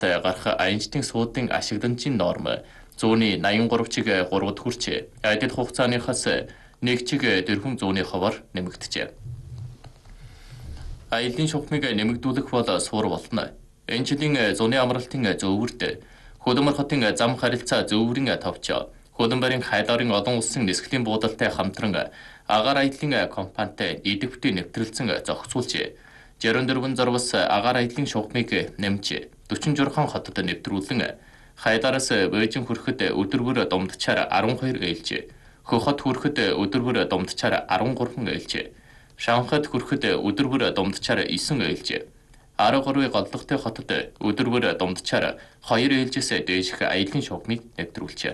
гарах аянчдын суудын ашигламжийн норм зууны 83 чиг 3-д хүрч адил хугацааныхаас 1 чиг дэрхэн зууны ховор нэмэгдэжээ. Аяллын шугамыг нэмэгдүүлэх бол суур болно. Энэ жилийн зуны амралтын зөвөвөрт Хөлбөмбөр хотын зам харилцаа зөвөврийн товч Хөлбөмбөрийн хайлаарын олон улсын нисгэлийн буудалтай хамтран агаар аяллын компанитай идэвхтэй нэвтрэлцэн зохицуулж 64 зорвос агаар аяллын шугамыг нэмж 46 хотод нэвтрүүлэн хайлаараас Бээжин хүрэхэд өдөр бүр дундчаар 12 ээлж, Хөхөд хүрэхэд өдөр бүр дундчаар 13 ээлж, Шанхайд хүрэхэд өдөр бүр дундчаар 9 ээлж, Арга-Гаруй голлогтой хотод өдөр бүр дундчаар 2 ээлжээс дээшх аяллын шугамыг нэвтрүүлжээ.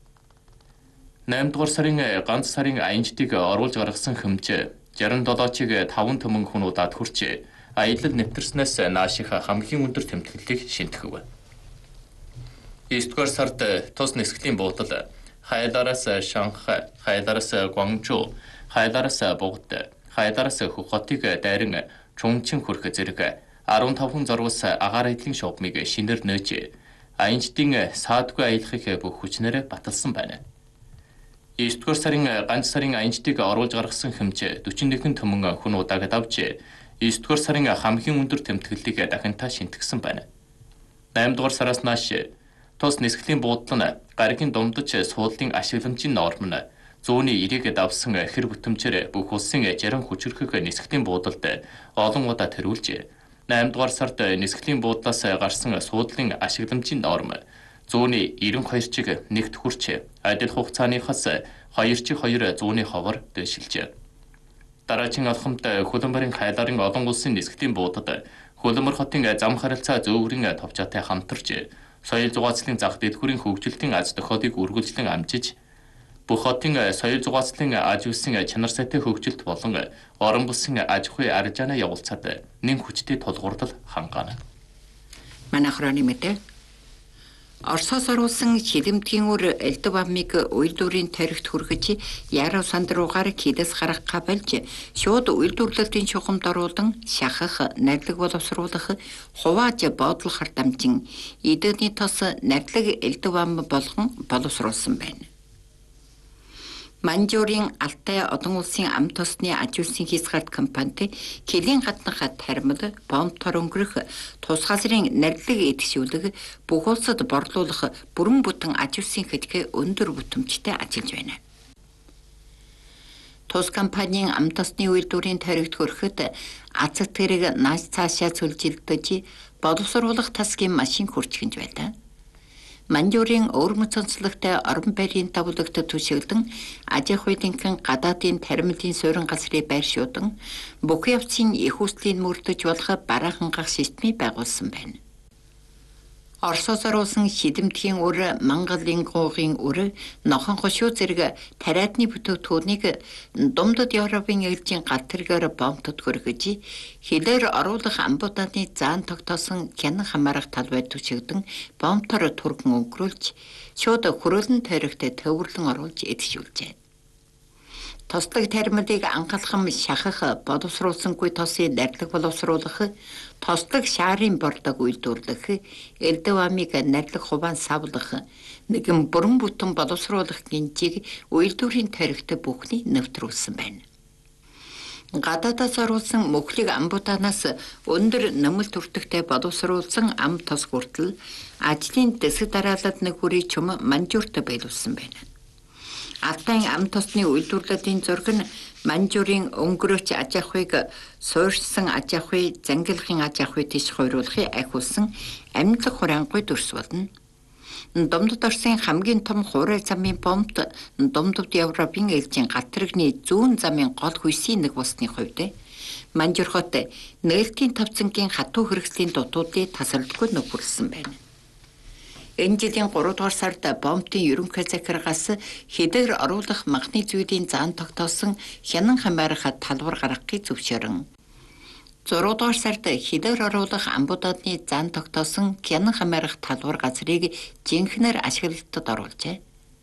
8 дугаар сарын ганц сарын аянчдыг оруулж гаргасан хэмжээ 67 чиг 5 төмөн хүнуудад хүрч аялал нэвтэрснээс нааших хамгийн өндөр тэмдэглэлийг шинтгэв. 9 дугаар сард тус нисгэлийн буудал хайлаараас Шанхай, хайлаараас Гуанчжоу, хайлаараас Бугад, хайлаараас Хөхөтийг дайран Чунчин хүрэх зэрэг 15 зорвос агаар аяллын шугамыг шинээр нөөж аянчдын саадгүй аялахыг бүх хүчнээр баталсан байна. 9 дугаар сарын ганц сарын аянчдыг оруулж гаргасан хэмжээ 41 төмөн хүнуудад давж 9 дугаар сарын хамгийн өндөр тэмдэглэлийг дахинтаа шинтгэсэн байна. 8 дугаар сараас нааш тус нисгэлийн буудал нь гаригийн дундаж суудлын ашигламжийн норм нь зууны 90-г давсан хэр бүтэмжээр бүх улсын 60 хүчрхэг нисгэлийн буудалд олон удаа тэрүүлж 8 дугаар сард нисгэлийн буудлаас гарсан суудлын ашигламжийн норм зууны 92 чиг 1-т хүрч адил хугацааныхаас 2 чиг 2 зууны ховор дэвшилжээ. Дараагийн алхамд Хөлбөмбөрийн хайлаарын олон улсын нисгэлийн буудад Хөлбөмбөр хотын зам харилцаа зөвөврийн товчоотой хамтарч соёл зугаацлын зах дэлгүүрийн хөгжилтийн аз тохиолыг үргэлжлэн амжиж бүх хотын соёл зугаацлын аж үйлсийн чанар сайтай хөгжилт болон орон булсын аж ахуй аржаана явуулцаад нэн хүчтэй тулгуурлал хангаана. Манайх хороны мэдээ Оросоос оруулсан хилэмтгийн өр Элдовамыг уйлдуурын тарихт хүргэж Яруу санд руугаар Кидээс гаргахаа болж шууд уйлдуурлалтын шугамд оруулан шахах, нарилаг боловсруулах, хувааж боодлохоор дамжин эдний тос нарилаг Элдовам болгон боловсруулсан байна. Манжуурын Алтай одон улсын ам тосны аж үйлсийн хязгаарт компанид Килийн гаднах таримал, бомбтор өнгөрөх, тус газрын нарилаг эдгшүүлэг, бүх улсад борлуулах бүрэн бүтэн аж үйлсийн хэдгээ өндөр бүтэмжтэй ажиллаж байна. Тус компанийн ам тосны үйлдвэрийн тарихт хүрэхэд ацет тэрэг нааш цаашаа цөлжилдөж боловсруулах тасгийн машин хүрчгэнж байлаа. Манжуурын өвөрмөц онцлогтой орон байрын тавлагт түшиглэн аж ахуйнын гадаадын таримлын суурин газрыг байршуудан бүх явцын их үслийн мөрдөж болох бараахан гах системийг байгуулсан байна. Оросоос оруулсан хилэмтгийн өр, Монголын гуугийн өр, Нохон хошуу зэрэг тариадны бүтээгдэхүүнийг Думдад Европын ээлжийн гал тэргээр бомбтод хүргэж хилээр оруулах амбууданы заан тогтоосон хянан хамаарах талбай түшигдэн бомбтор түргэн өнгөрүүлж шууд хөрөлн тарихт төвөрлөн оруулж эдгшүүлжээ. Тослог таримлыг анхалхам шахах, боловсруулсангүй тосыг нарилаг боловсруулах, тослог шаарын бордог үйлдвэрлэх, Элдовамыг нарилаг хуваан савлах, нэгэн бүрэн бүтэн боловсруулах гинжиг үйлдвэрийн тарихт бүхний нэвтрүүлсэн байна. Гадаадаас оруулсан мөхлийг амбууданаас өндөр нөмөл төртөгтэй боловсруулсан ам тос хүртэл ажлын дэсэг дараалал нэг хүрээ чум манжуурт байлуулсан байна. Алтай ам тосны үйлдвэрлэлийн зураг нь Манжуурын өнгөрөөч аж ахуйг суурьшсан аж ахуй, зангилахын аж ахуй тийш хойруулахыг ахиулсан амьдлаг хураангуй дүрс болно. Думдад Оросын хамгийн том хуурай замын бомбт Думдад Европын ээлжийн гал тэрэгний зүүн замын гол хүйсийн нэг болсны хувьд Манжур хот нээлтийн тавцангийн хатуу хэрэгслийн дутуудыг тасралтгүй нөхөрлсөн байна. Энэ жилийн 3 дугаар сард бомбтын ерөнхий захиргаас хэдээр оруулах махны зүйлийн заан тогтоосон хянан хамаарах талбар гаргахыг зөвшөөрөн. 6 дугаар сард хэдээр оруулах амбуудадны заан тогтоосон хянан хамаарах талбар газрыг жинхнээр ашиглалтад оруулжээ.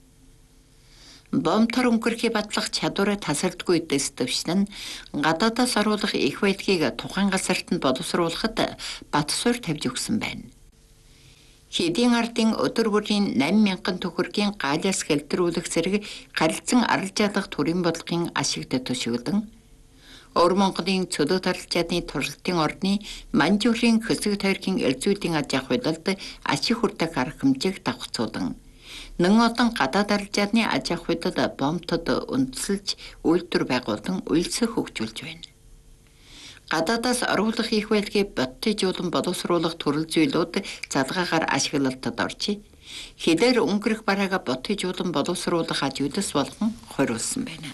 Бомбтор өнгөрөхийг батлах чадвараа тасралтгүй дэс төвшин нь гадаадаас оруулах их байдгийг тухайн газарт нь боловсруулахад бат суурь тавьж өгсөн байна. Хэдийн ардын өдөр бүрийн 8,000 төгрөгийн гаалаас хэлтрүүлэх зэрэг гарилцсан аралжаалах төрийн бодлогын ашигт төшөглөн Өвөр Монголын цөлөөт аралжааны туршилтын орны Манжуурын хөсөг тойргийн элзүүдийн аж ахуй худалд ашиг хүртэх арга хэмжээг давхцуулан нэн олон гадаад аралжааны аж ахуй худалд бомтод үндэслэж үйлдвэр байгуулан үйлсэх хөгжүүлж байна. Гадаадаас оруулах их байлгийг бодтойжуулан боловсруулах төрөл зүйлүүд залгаагаар ашиглалтад орж хилээр өнгөрөх бараага бодтойжуулан боловсруулах аж үйлс болгон хориулсан байна.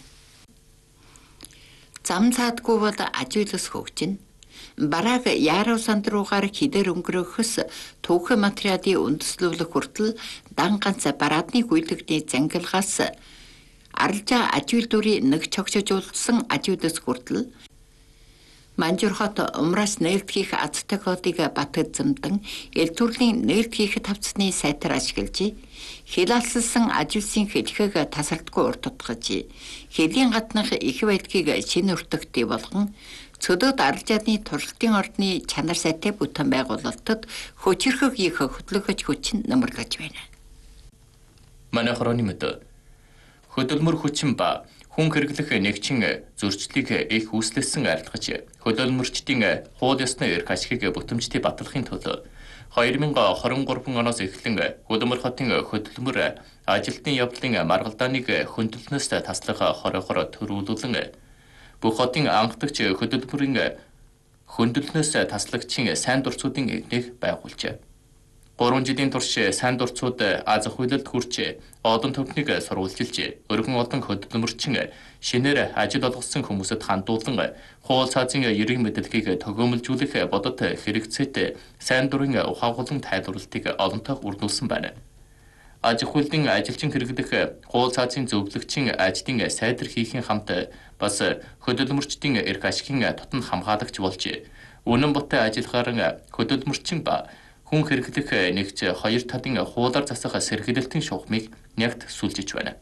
Зам цаадгүй бол аж үйлс хөгжинэ. Барааг яарав санд руугаар хилээр өнгөрөхөс түүхэн материалын үндэслүүлэх хүртэл дан ганц бараадны гүйлэгний зангилгаас аралжаа аж үйлдвэрийн нэг чогшижуулсан аж үйлс хүртэл Манжуур хот умраас нээлтгийх азтай кодыг батд зэмдэн эл төрлийн нээлтгийх тавцны сайтар ашиглаж хилалсалсан аж үйлсийн хэлхэг тасралтгүй урт тутгаж хэлийн гаднах их байдгийг шинэ өртөгтэй болгон цөлөөт аралжааны туршилтын орны чанар сайтай бүтээн байгуулалтад хөчөрхөг их хөтлөгөж хүчин нэмэрлэж байна. Манай хорооны мэд хөдөлмөр хүчин ба хүн хэрэглэх нэгчин зөрчлийг их үүслэсэн арилгаж хөдөлмөрчдийн хууль ёсны эрх ашигыг бүтэмжтэй батлахын тулд 2023 оноос эхлэн хөдөлмөр хотын хөдөлмөр ажилтны явдлын маргалдааныг хөндлөнөөс таслах хоригоор төрүүлүүлэн бүх хотын анхдагч хөдөлмөрийн хөндлөнөөс таслагчийн сайн дурцуудын эвнийг байгуулжээ. 3 жилийн турш сайн дурцууд аз хуйлалд хүрч олон төвхнийг сурвалжилж өргөн олон хөдөлмөрчин шинээр ажил олгосон хүмүүсэд хандуулан хууль цаазын ерийн мэдээллийг төгөөмөлжүүлэх бодот хэрэгцээтэй сайн дурын ухаагуулсан тайлбарлалтыг олонтойгоо үрдүүлсэн байна. Аж ахуйлын ажилчин хэрэглэх хууль цаазын зөвлөгчийн ажлын сайдар хийхин хамт бас хөдөлмөрчдийн эрх ашигын тотон хамгаалагч болж үнэн ботой ажиллагаар хөдөлмөрчин ба хүн хэрэглэх нэгж хоёр талын хуулиар засах сэргээлтийн шугамыг нягт сүлжиж байна.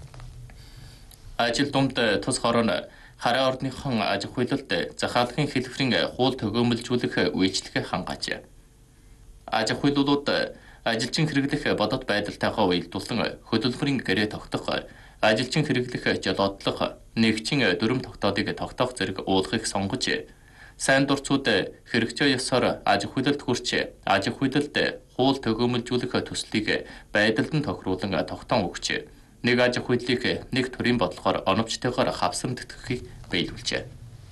Ажил думд тус хорон хараа орныхон аж ахуйлалд захаалгын хэлбэрийн хууль төгөөмөлжүүлэх үйлчлэгээ хангааж. Аж ахуйлуулууд ажилчин хэрэглэх бодот байдалтайгаа уялдуулан хөдөлмөрийн гэрээ тогтох, ажилчин хэрэглэх жолоодлох, нэгчин дүрм тогтоодыг тогтоох зэрэг уулахыг сонгож сайн дурцууд хэрэгцээ ёсоор аж ахуйлалд хүрч аж ахуйлалд хууль төгөөмөлжүүлэх төслийг байдалд нь тохируулан тогтоон өгч нэг аж ахуйлыг нэг төрийн бодлогоор оновчтойгоор хавсан тэтгэхийг биелүүлжээ.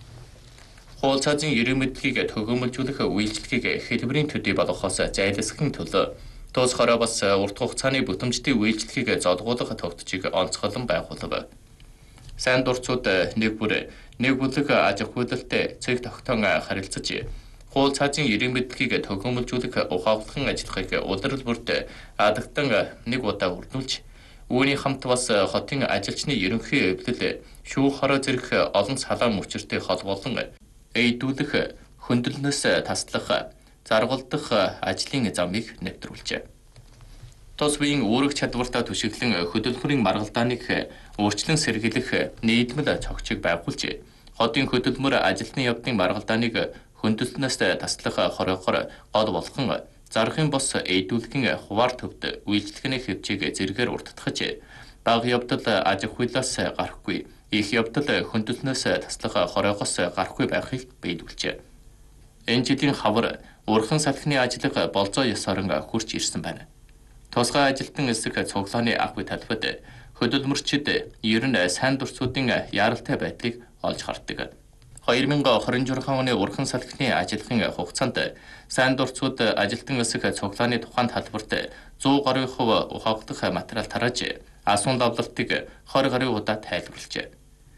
Хууль цаазын ерийн мэдлэгийг төгөөмөлжүүлэх үйлчлэгийг хэлбэрийн төдий болгохоос зайлсхахын төлөө тус хороо бас урт хугацааны бүтэмжтэй үйлчлэгийг золгуулах тогтцыг онцгойлон байгуулав. Сайн дурцууд нэг бүлэг аж ахуйлалтай цэг тогтоон харилцаж хууль цаазын ерийн мэдлэгийг төгөөмөлжүүлэх ухаалгын ажиллагааг улирал бүрт адагтан нэг удаа үрдүүлж үүний хамт бас хотын ажилчны ерөнхий эвлэл шүүх хороо зэрэг олон салаан мөчөртэй холбоолон эйдүүлэх хөндлөнөөс таслах заргалдах ажлын замыг нэвтрүүлжээ. Тус үеийн үүрэг чадвартаа түшиглэн хөдөлмөрийн маргалдааныг өөрчлөн сэргийлэх нийтмэл цогцыг байгуулж хотын хөдөлмөр ажилтны явдлын маргалдааныг хөндлөнөөс таслах хоригоор гол болгон зарахын бос эйдүүлэхийн хуваар төвд үйлчлэгээний хэвчээг зэргээр уртдахж бага явдал аж ахуйлаас гарахгүй их явдал хөндлөнөөс таслах хоригоос гарахгүй байхыг биелүүлжээ. Энэ жилийн хавар урхан салхины ажлыг болзоо ёсоор хүрч ирсэн байна. Тусгай ажилтан эсэх цуглааны ахуй талбад хөдөлмөрчид ер нь сайн дурцуудын яаралтай байдлыг олж хардаг. 2026 оны урхан салхины ажиллахын хугацаанд сайн дурцууд ажилтан эсэх цуглааны тухайн талбарт 100% ухаагдах материал тарааж асуун давлалтыг 20 гаруй удаа тайлбарлажээ.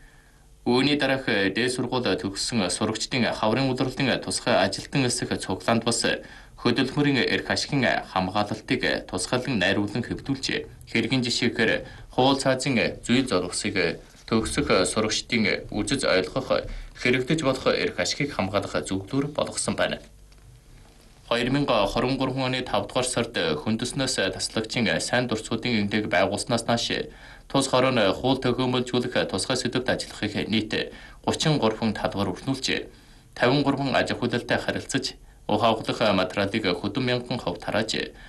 Үүний дараах дээд сургууль төгссөн сурагчдын хаврын улирлын тусгай ажилтан эсэх цуглаанд бас хөдөлмөрийн эрх ашигын хамгаалалтыг тусгайлан найруулан хэвдүүлж хэргийн жишээгээр хууль цаазын зүйл зорилгосыг төгсөх сурагчдын үзэж ойлгох хэрэгдэж болох эрх ашигыг хамгаалах зөвлөөр болгосон байна. 2023 оны 5 дугаар сард хөндөснөөс таслагчийн сайн дурцуудын эмгээг байгуулснаас нааш тус хорон хууль төгөөмөлжүүлэх тусгай сэдвт ажиллахыг нийт 33 талбар өрнүүлж 53 аж ахуйлалтай харилцаж ухаалгах материалыг хөдөн мянган хувь тарааж